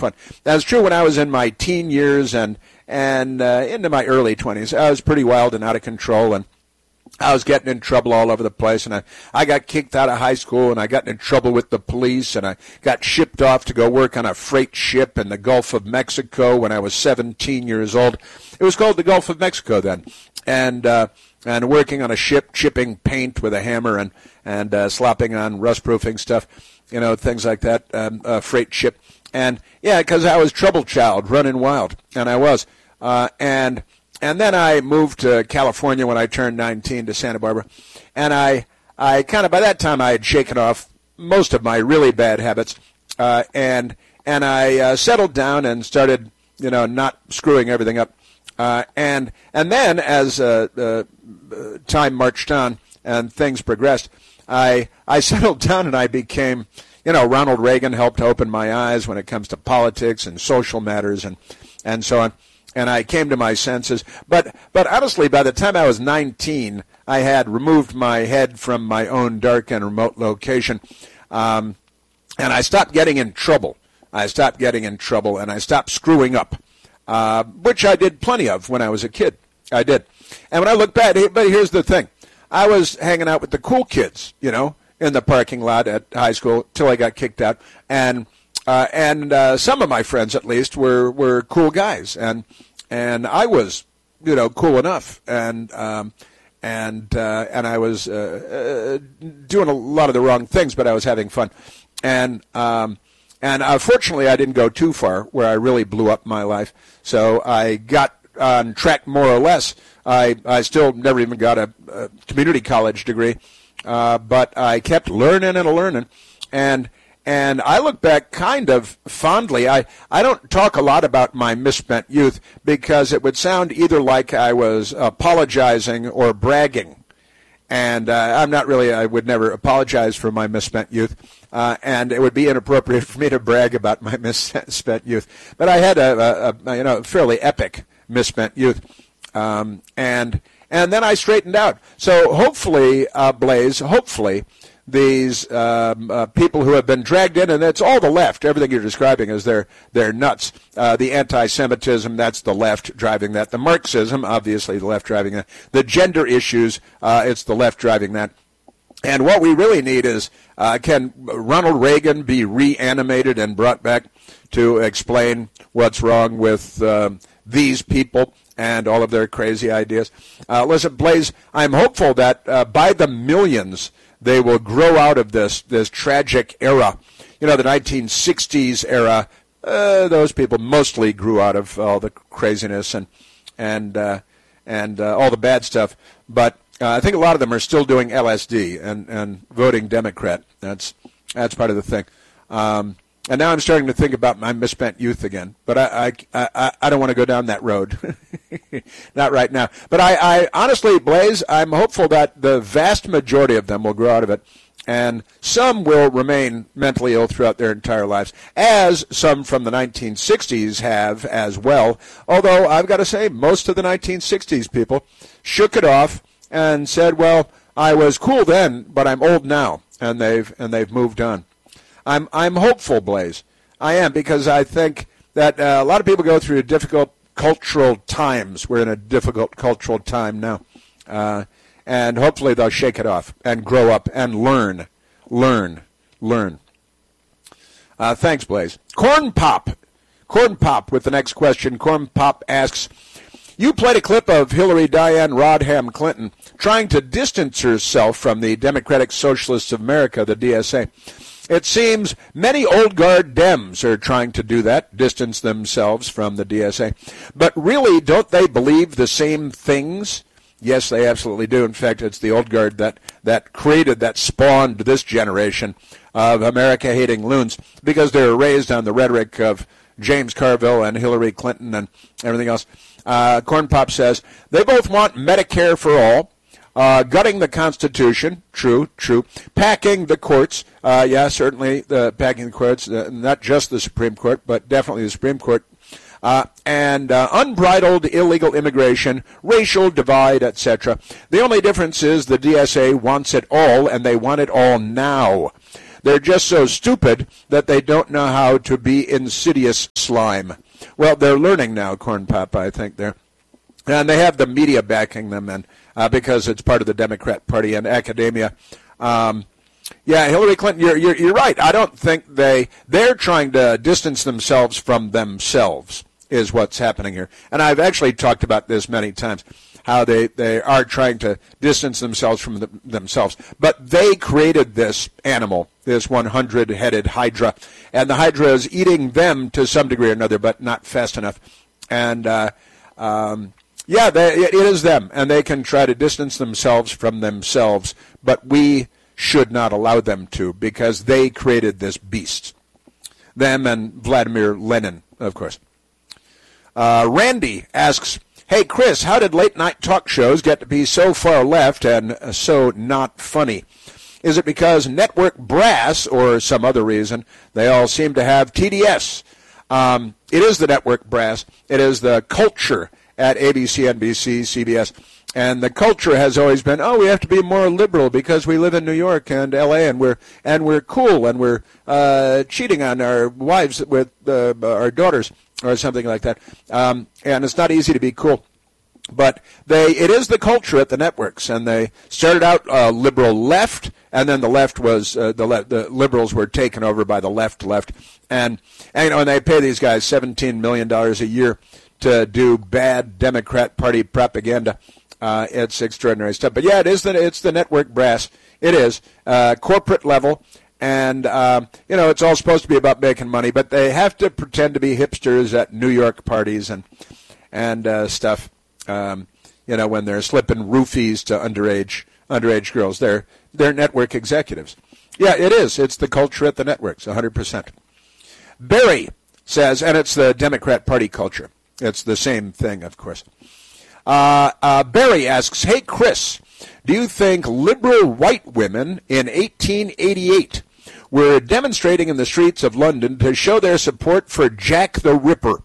fun. That's true when I was in my teen years and into my early 20s. I was pretty wild and out of control, and I was getting in trouble all over the place, and I got kicked out of high school, and I got in trouble with the police, and I got shipped off to go work on a freight ship in the Gulf of Mexico when I was 17 years old. It was called the Gulf of Mexico then, and working on a ship, chipping paint with a hammer and slopping on rust-proofing stuff, things like that, a freight ship. And, yeah, because I was trouble child, running wild, and I was. And then I moved to California when I turned 19 to Santa Barbara. And I kind of, by that time, I had shaken off most of my really bad habits. And I settled down and started, not screwing everything up. And then as time marched on and things progressed, I settled down and I became, Ronald Reagan helped open my eyes when it comes to politics and social matters and so on. And I came to my senses. But honestly, by the time I was 19, I had removed my head from my own dark and remote location. And I stopped getting in trouble. And I stopped screwing up, which I did plenty of when I was a kid. I did. And when I look back, but here's the thing. I was hanging out with the cool kids, in the parking lot at high school till I got kicked out. And some of my friends, at least, were cool guys, and I was, cool enough, and I was doing a lot of the wrong things, but I was having fun, and fortunately, I didn't go too far where I really blew up my life, so I got on track more or less. I still never even got a community college degree, but I kept learning and learning, and I look back kind of fondly. I don't talk a lot about my misspent youth because it would sound either like I was apologizing or bragging. And I would never apologize for my misspent youth. And it would be inappropriate for me to brag about my misspent youth. But I had a fairly epic misspent youth. And then I straightened out. So hopefully, Blaze, these people who have been dragged in, and it's all the left. Everything you're describing is they're nuts. The anti-Semitism, that's the left driving that. The Marxism, obviously the left driving that. The gender issues, it's the left driving that. And what we really need is, can Ronald Reagan be reanimated and brought back to explain what's wrong with these people and all of their crazy ideas? Listen, Blaze, I'm hopeful that by the millions they will grow out of this tragic era. The 1960s era, those people mostly grew out of all the craziness and all the bad stuff. But I think a lot of them are still doing LSD and voting Democrat. That's part of the thing. And now I'm starting to think about my misspent youth again. But I don't want to go down that road. Not right now. But I honestly, Blaze, I'm hopeful that the vast majority of them will grow out of it. And some will remain mentally ill throughout their entire lives, as some from the 1960s have as well. Although I've got to say, most of the 1960s people shook it off and said, well, I was cool then, but I'm old now. And they've moved on. I'm hopeful, Blaze. I am, because I think that a lot of people go through difficult cultural times. We're in a difficult cultural time now. And hopefully they'll shake it off and grow up and learn. Thanks, Blaze. Corn Pop with the next question. Corn Pop asks, you played a clip of Hillary Diane Rodham Clinton trying to distance herself from the Democratic Socialists of America, the DSA. It seems many old guard Dems are trying to do that, distance themselves from the DSA. But really, don't they believe the same things? Yes, they absolutely do. In fact, it's the old guard that spawned this generation of America-hating loons, because they were raised on the rhetoric of James Carville and Hillary Clinton and everything else. Corn Pop says, they both want Medicare for all, gutting the Constitution, true, packing the courts, certainly packing the courts, not just the Supreme Court, but definitely the Supreme Court, and unbridled illegal immigration, racial divide, etc. The only difference is the DSA wants it all, and they want it all now. They're just so stupid that they don't know how to be insidious slime. Well, they're learning now, Corn Pop, I think they're. And they have the media backing them, and because it's part of the Democrat Party and academia. Yeah, Hillary Clinton, you're right. I don't think they're trying to distance themselves from themselves is what's happening here. And I've actually talked about this many times, how they are trying to distance themselves from themselves. But they created this animal, this 100-headed Hydra, and the Hydra is eating them to some degree or another, but not fast enough. And it is them, and they can try to distance themselves from themselves, but we should not allow them to, because they created this beast. Them and Vladimir Lenin, of course. Randy asks, hey, Chris, how did late-night talk shows get to be so far left and so not funny? Is it because network brass or some other reason they all seem to have TDS? It is the network brass. It is the culture at ABC, NBC, CBS. And the culture has always been, we have to be more liberal because we live in New York and L.A. and we're cool and we're cheating on our wives with our daughters or something like that. And it's not easy to be cool. But it is the culture at the networks, and they started out liberal left, and then the left was the liberals were taken over by the left, and they pay these guys $17 million a year to do bad Democrat Party propaganda. It's extraordinary stuff. But yeah, it's the network brass. It is corporate level, and it's all supposed to be about making money, but they have to pretend to be hipsters at New York parties and stuff. When they're slipping roofies to underage girls, they're network executives. Yeah, it is. It's the culture at the networks, 100%. Barry says, and it's the Democrat Party culture. It's the same thing, of course. Barry asks, hey, Chris, do you think liberal white women in 1888 were demonstrating in the streets of London to show their support for Jack the Ripper?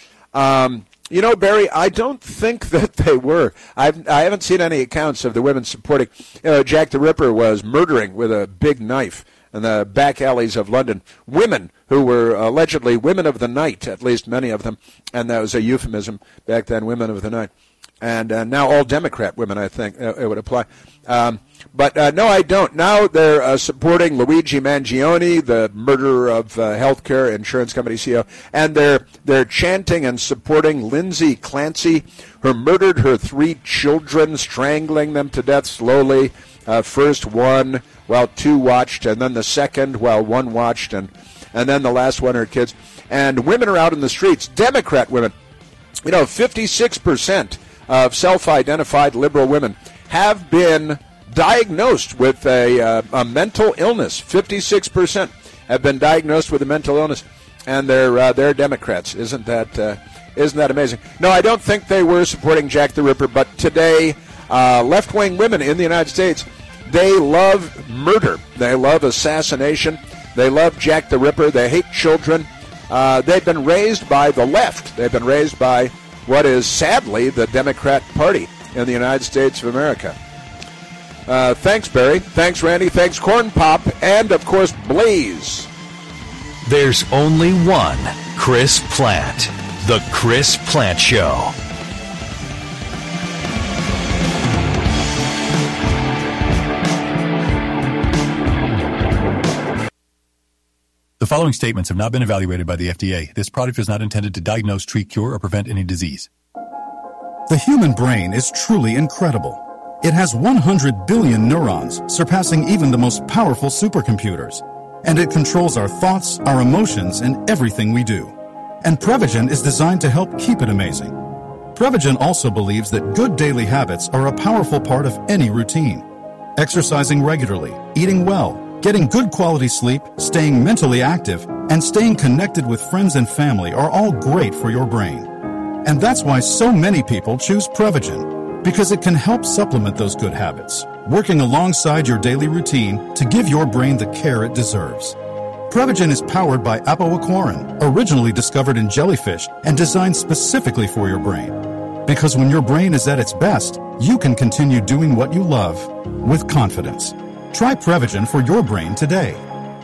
Barry, I don't think that they were. I haven't seen any accounts of the women supporting. Jack the Ripper was murdering with a big knife in the back alleys of London women who were allegedly women of the night, at least many of them, and that was a euphemism back then, women of the night. And now all Democrat women, I think, it would apply. But no, I don't. Now they're supporting Luigi Mangione, the murderer of healthcare insurance company CEO, and they're chanting and supporting Lindsay Clancy, who murdered her 3 children, strangling them to death slowly. First one while 2 watched, and then the second while 1 watched, and then the last one, her kids. And women are out in the streets, Democrat women. 56% of self-identified liberal women have been diagnosed with a mental illness. 56% have been diagnosed with a mental illness, and they're Democrats. Isn't that amazing? No, I don't think they were supporting Jack the Ripper, but today, left-wing women in the United States, they love murder. They love assassination. They love Jack the Ripper. They hate children. They've been raised by the left. They've been raised by what is sadly the Democrat Party in the United States of America. Thanks, Barry. Thanks, Randy. Thanks, Corn Pop. And, of course, Blaze. There's only one Chris Plante. The Chris Plante Show. The following statements have not been evaluated by the FDA. This product is not intended to diagnose, treat, cure, or prevent any disease. The human brain is truly incredible. It has 100 billion neurons, surpassing even the most powerful supercomputers. And it controls our thoughts, our emotions, and everything we do. And Prevagen is designed to help keep it amazing. Prevagen also believes that good daily habits are a powerful part of any routine. Exercising regularly, eating well, getting good quality sleep, staying mentally active, and staying connected with friends and family are all great for your brain. And that's why so many people choose Prevagen, because it can help supplement those good habits, working alongside your daily routine to give your brain the care it deserves. Prevagen is powered by apoaquarin, originally discovered in jellyfish and designed specifically for your brain. Because when your brain is at its best, you can continue doing what you love with confidence. Try Prevagen for your brain today.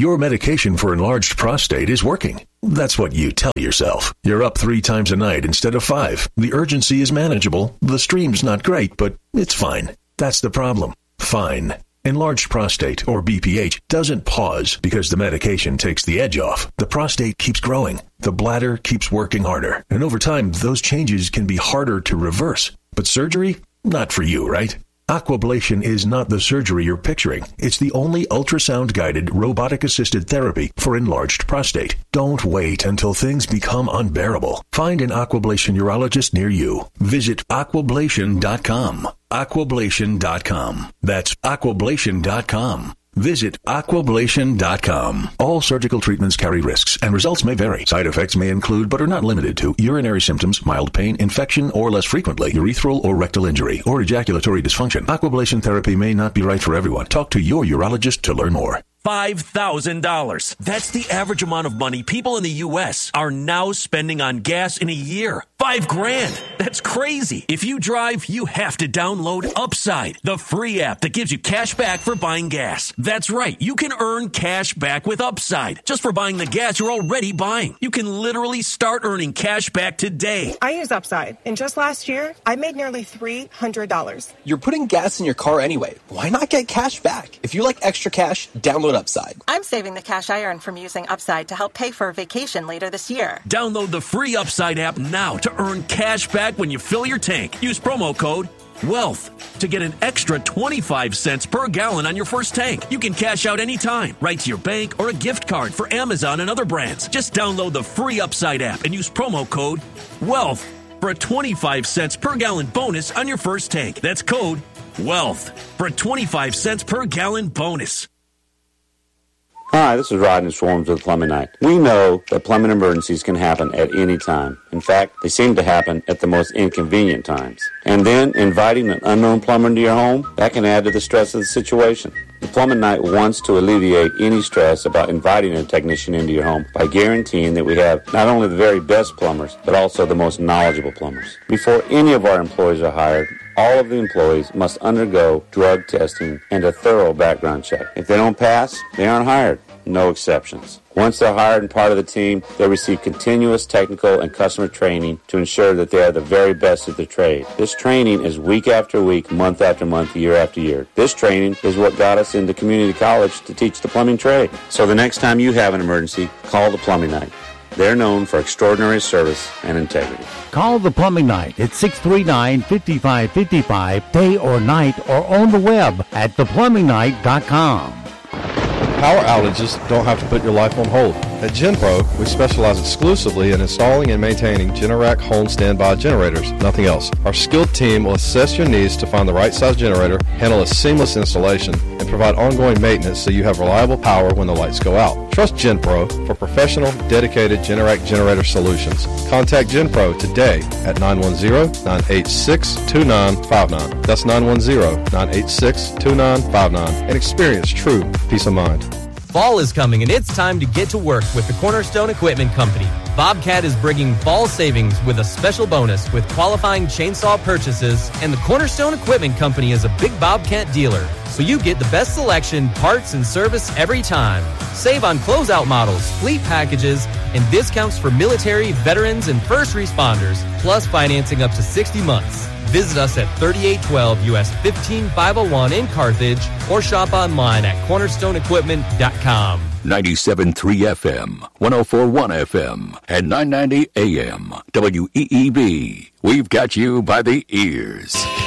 Your medication for enlarged prostate is working. That's what you tell yourself. You're up 3 times a night instead of 5. The urgency is manageable. The stream's not great, but it's fine. That's the problem. Fine. Enlarged prostate, or BPH, doesn't pause because the medication takes the edge off. The prostate keeps growing. The bladder keeps working harder. And over time, those changes can be harder to reverse. But surgery? Not for you, right? Aquablation is not the surgery you're picturing. It's the only ultrasound-guided, robotic-assisted therapy for enlarged prostate. Don't wait until things become unbearable. Find an Aquablation urologist near you. Visit aquablation.com. Aquablation.com. That's aquablation.com. Visit aquablation.com. All surgical treatments carry risks, and results may vary. Side effects may include, but are not limited to, urinary symptoms, mild pain, infection, or less frequently, urethral or rectal injury, or ejaculatory dysfunction. Aquablation therapy may not be right for everyone. Talk to your urologist to learn more. $5,000. That's the average amount of money people in the U.S. are now spending on gas in a year. $5,000. That's crazy. If you drive, you have to download Upside, the free app that gives you cash back for buying gas. That's right. You can earn cash back with Upside just for buying the gas you're already buying. You can literally start earning cash back today. I use Upside, and just last year, I made nearly $300. You're putting gas in your car anyway. Why not get cash back? If you like extra cash, download Upside. I'm saving the cash I earn from using Upside to help pay for a vacation later this year. Download the free Upside app now to earn cash back when you fill your tank. Use promo code WEALTH to get an extra 25 cents per gallon on your first tank. You can cash out anytime, right to your bank or a gift card for Amazon and other brands. Just download the free Upside app and use promo code WEALTH for a 25 cents per gallon bonus on your first tank. That's code WEALTH for a 25 cents per gallon bonus. Hi, this is Rodney Swarms with Plumbing Night. We know that plumbing emergencies can happen at any time. In fact, they seem to happen at the most inconvenient times. And then, inviting an unknown plumber into your home, that can add to the stress of the situation. The Plumbing Night wants to alleviate any stress about inviting a technician into your home by guaranteeing that we have not only the very best plumbers, but also the most knowledgeable plumbers. Before any of our employees are hired, all of the employees must undergo drug testing and a thorough background check. If they don't pass, they aren't hired. No exceptions. Once they're hired and part of the team, they receive continuous technical and customer training to ensure that they are the very best at their trade. This training is week after week, month after month, year after year. This training is what got us into community college to teach the plumbing trade. So the next time you have an emergency, call the Plumbing Night. They're known for extraordinary service and integrity. Call the Plumbing Night at 639-5555, day or night, or on the web at theplumbingnight.com. Power outages don't have to put your life on hold. At GenPro, we specialize exclusively in installing and maintaining Generac home standby generators, nothing else. Our skilled team will assess your needs to find the right size generator, handle a seamless installation, and provide ongoing maintenance so you have reliable power when the lights go out. Trust GenPro for professional, dedicated Generac generator solutions. Contact GenPro today at 910-986-2959. That's 910-986-2959 and experience true peace of mind. Fall is coming and it's time to get to work with the Cornerstone Equipment Company. Bobcat is bringing fall savings with a special bonus with qualifying chainsaw purchases, and the Cornerstone Equipment Company is a big Bobcat dealer, so you get the best selection, parts, and service every time. Save on closeout models, fleet packages, and discounts for military, veterans, and first responders, plus financing up to 60 months. Visit us at 3812 US 15501 in Carthage or shop online at cornerstoneequipment.com. 97.3 FM, 104.1 FM, and 990 AM. WEEB. We've got you by the ears.